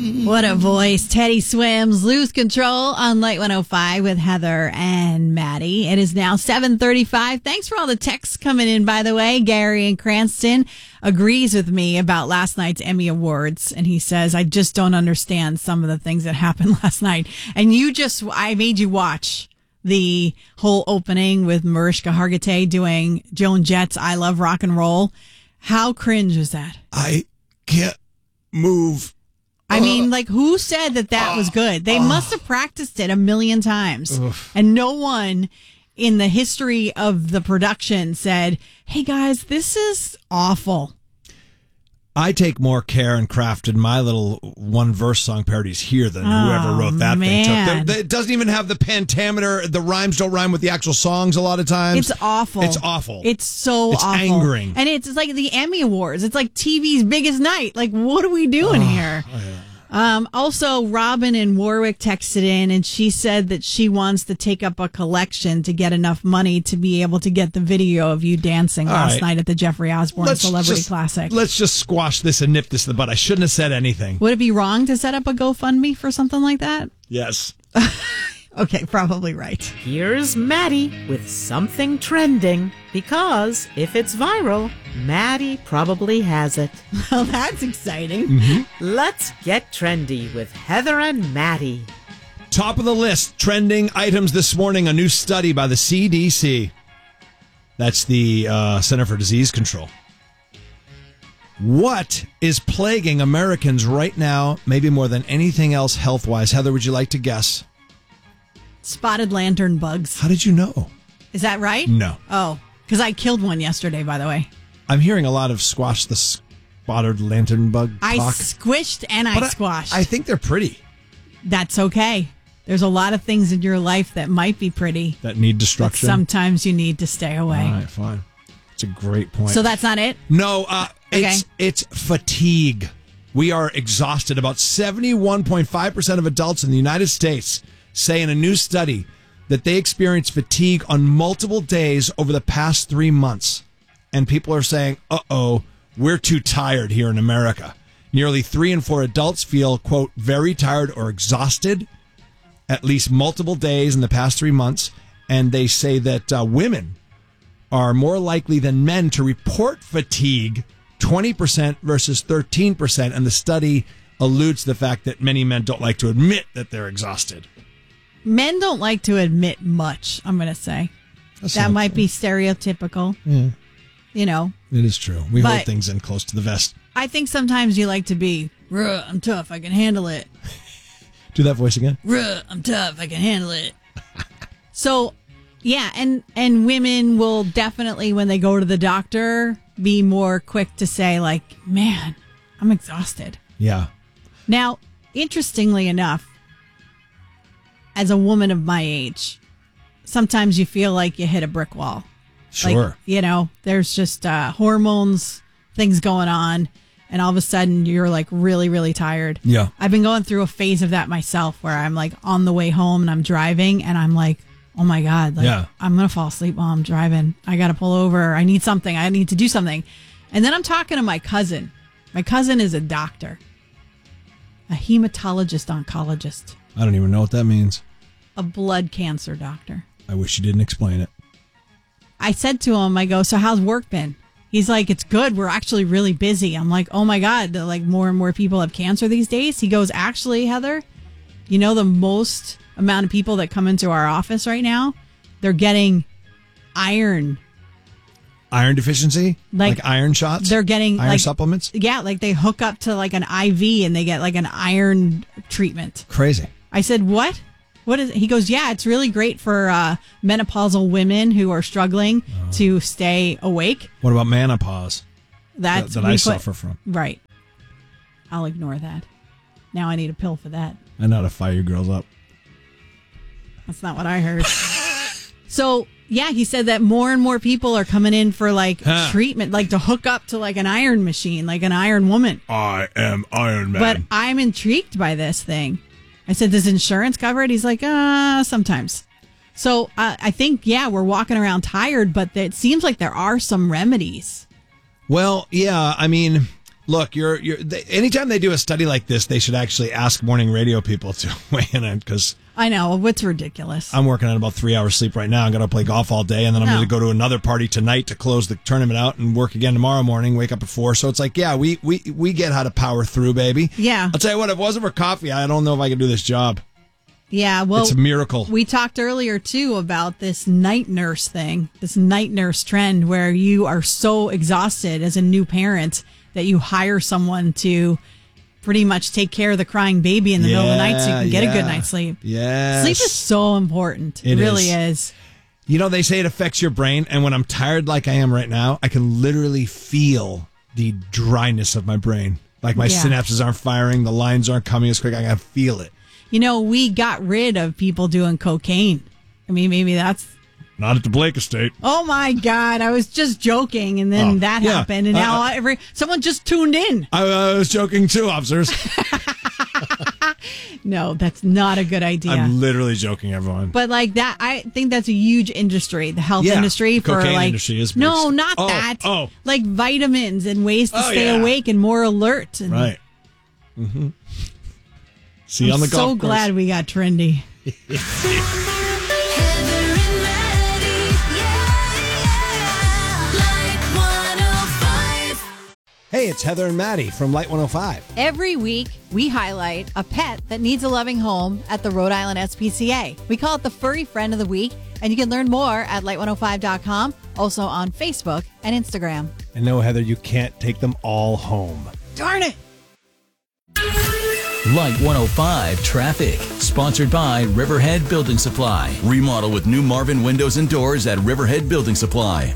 What a voice. Teddy Swims, Lose Control on Light 105 with Heather and Maddie. It is now 7:35. Thanks for all the texts coming in, by the way. Gary in Cranston agrees with me about last night's Emmy Awards. And he says, I just don't understand some of the things that happened last night. And I made you watch the whole opening with Mariska Hargitay doing Joan Jett's I Love Rock and Roll. How cringe was that? I can't move. I mean, who said that was good? They must have practiced it a million times. And no one in the history of the production said, hey, guys, this is awful. I take more care and craft in my little one-verse song parodies here than whoever wrote that thing took. It doesn't even have the pentameter. The rhymes don't rhyme with the actual songs a lot of times. It's awful. It's awful. It's so awful. It's angering. And it's like the Emmy Awards. It's like TV's biggest night. Like, what are we doing here? Also, Robin in Warwick texted in, and she said that she wants to take up a collection to get enough money to be able to get the video of you dancing last night at the Jeffrey Osborne Celebrity Classic. Let's just squash this and nip this in the bud. I shouldn't have said anything. Would it be wrong to set up a GoFundMe for something like that? Yes. Okay, probably right. Here's Maddie with something trending, because if it's viral, Maddie probably has it. Well, that's exciting. Mm-hmm. Let's get trendy with Heather and Maddie. Top of the list, trending items this morning, a new study by the CDC. That's the Center for Disease Control. What is plaguing Americans right now, maybe more than anything else health-wise? Heather, would you like to guess? Spotted lantern bugs. How did you know? Is that right? No. Oh, because I killed one yesterday, by the way. I'm hearing a lot of squash the spotted lantern bug talk. I squished and I squashed. I think they're pretty. That's okay. There's a lot of things in your life that might be pretty. That need destruction. Sometimes you need to stay away. All right, fine. It's a great point. So that's not it? No, it's fatigue. We are exhausted. About 71.5% of adults in the United States say in a new study that they experience fatigue on multiple days over the past 3 months. And people are saying, we're too tired here in America. Nearly 3 in 4 adults feel, quote, very tired or exhausted at least multiple days in the past 3 months. And they say that women are more likely than men to report fatigue, 20% versus 13%. And the study alludes to the fact that many men don't like to admit that they're exhausted. Men don't like to admit much, I'm going to say. That might be stereotypical. Yeah. You know. It is true. We hold things in close to the vest. I think sometimes you like to be, I'm tough, I can handle it. Do that voice again. I'm tough, I can handle it. So, yeah, and women will definitely, when they go to the doctor, be more quick to say, like, man, I'm exhausted. Yeah. Now, interestingly enough, as a woman of my age, sometimes you feel like you hit a brick wall. Sure. Like, there's just hormones, things going on, and all of a sudden you're like really, really tired. Yeah. I've been going through a phase of that myself where I'm like on the way home and I'm driving and I'm like, oh my God, I'm going to fall asleep while I'm driving. I got to pull over. I need something. I need to do something. And then I'm talking to my cousin. My cousin is a doctor, a hematologist oncologist. I don't even know what that means. A blood cancer doctor. I wish you didn't explain it. I said to him, I go, so how's work been? He's like, it's good. We're actually really busy. I'm like, oh my God, like more and more people have cancer these days. He goes, actually, Heather, the most amount of people that come into our office right now, they're getting iron. Iron deficiency? Like iron shots? They're getting iron supplements? Yeah, like they hook up to like an IV and they get like an iron treatment. Crazy. I said, what? What is it? He goes, yeah, it's really great for menopausal women who are struggling to stay awake. What about menopause? That I suffer from. Right. I'll ignore that. Now I need a pill for that. I know how to fire you girls up. That's not what I heard. So, yeah, he said that more and more people are coming in for treatment, like to hook up to like an iron machine, like an iron woman. I am Iron Man. But I'm intrigued by this thing. I said, does insurance cover it? He's like, sometimes. So I think, we're walking around tired, but it seems like there are some remedies. Well, yeah, I mean, Look, anytime they do a study like this, they should actually ask morning radio people to weigh in on, because I know, it's ridiculous. I'm working on about 3 hours sleep right now. I'm going to play golf all day, and then I'm going to go to another party tonight to close the tournament out and work again tomorrow morning, wake up at 4. So it's like, yeah, we get how to power through, baby. Yeah. I'll tell you what, if it wasn't for coffee, I don't know if I could do this job. Yeah, well, it's a miracle. We talked earlier, too, about this night nurse thing, this night nurse trend where you are so exhausted as a new parent that you hire someone to pretty much take care of the crying baby in the middle of the night so you can get a good night's sleep. Yes. Sleep is so important. It really is. You know, they say it affects your brain, and when I'm tired like I am right now, I can literally feel the dryness of my brain. Like my synapses aren't firing, the lines aren't coming as quick. I can feel it. You know, we got rid of people doing cocaine. I mean, maybe that's... Not at the Blake estate. Oh, my God. I was just joking, and then that happened, and now someone just tuned in. I was joking, too, officers. No, that's not a good idea. I'm literally joking, everyone. But like that, I think that's a huge industry, the health industry. For cocaine like, industry is big. No, not that. Oh. Like vitamins and ways to stay awake and more alert. And right. Mm-hmm. See you on the golf course. I'm so glad we got trendy. Hey, it's Heather and Maddie from Light 105. Every week, we highlight a pet that needs a loving home at the Rhode Island SPCA. We call it the Furry Friend of the Week, and you can learn more at light105.com, also on Facebook and Instagram. And no, Heather, you can't take them all home. Darn it! Light 105 Traffic, sponsored by Riverhead Building Supply. Remodel with new Marvin windows and doors at Riverhead Building Supply,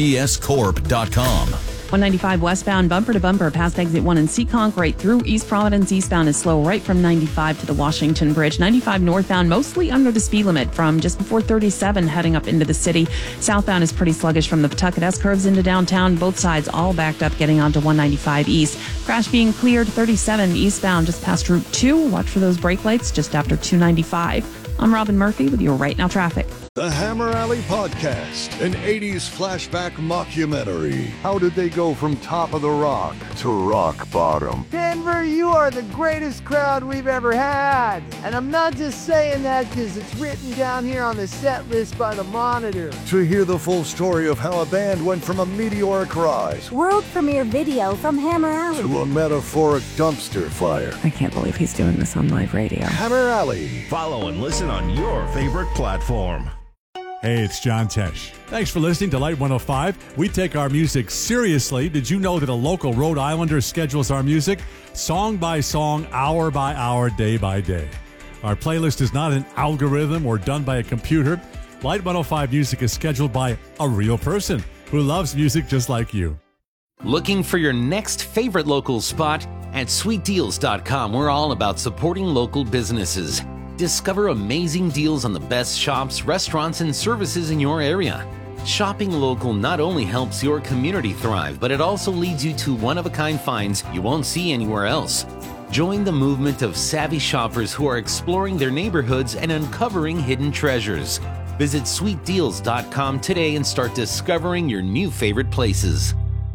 rbscorp.com. 195 westbound bumper to bumper past exit 1 in Seekonk right through East Providence. Eastbound is slow right from 95 to the Washington Bridge. 95 northbound mostly under the speed limit from just before 37 heading up into the city. Southbound is pretty sluggish from the Pawtucket S-curves into downtown. Both sides all backed up getting onto 195 east. Crash being cleared 37 eastbound just past Route 2. Watch for those brake lights just after 295. I'm Robin Murphy with your Right Now Traffic. The Hammer Alley Podcast, an 80s flashback mockumentary. How did they go from top of the rock to rock bottom? Denver, you are the greatest crowd we've ever had. And I'm not just saying that because it's written down here on the set list by the Monitor. To hear the full story of how a band went from a meteoric rise, world premiere video from Hammer Alley, to a metaphoric dumpster fire. I can't believe he's doing this on live radio. Hammer Alley. Follow and listen on your favorite platform. Hey, it's John Tesh. Thanks for listening to Light 105. We take our music seriously. Did you know that a local Rhode Islander schedules our music song by song, hour by hour, day by day? Our playlist is not an algorithm or done by a computer. Light 105 music is scheduled by a real person who loves music just like you. Looking for your next favorite local spot? At sweetdeals.com, we're all about supporting local businesses. Discover amazing deals on the best shops, restaurants, and services in your area. Shopping local not only helps your community thrive, but it also leads you to one-of-a-kind finds you won't see anywhere else. Join the movement of savvy shoppers who are exploring their neighborhoods and uncovering hidden treasures. Visit sweetdeals.com today and start discovering your new favorite places.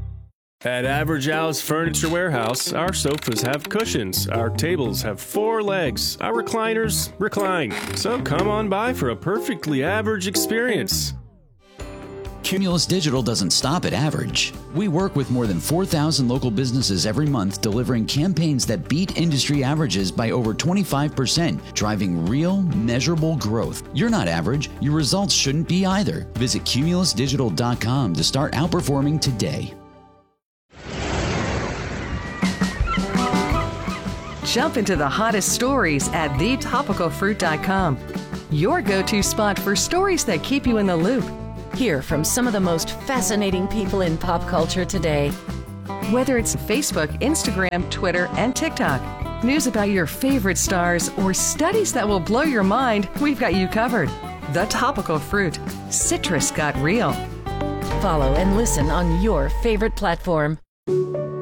At Average House Furniture Warehouse, our sofas have cushions, our tables have 4 legs, our recliners recline. So come on by for a perfectly average experience. Cumulus Digital doesn't stop at average. We work with more than 4,000 local businesses every month, delivering campaigns that beat industry averages by over 25%, driving real, measurable growth. You're not average. Your results shouldn't be either. Visit cumulusdigital.com to start outperforming today. Jump into the hottest stories at thetopicalfruit.com. Your go-to spot for stories that keep you in the loop. Hear from some of the most fascinating people in pop culture today. Whether it's Facebook, Instagram, Twitter, and TikTok, news about your favorite stars, or studies that will blow your mind, we've got you covered. The Topical Fruit. Citrus got real. Follow and listen on your favorite platform.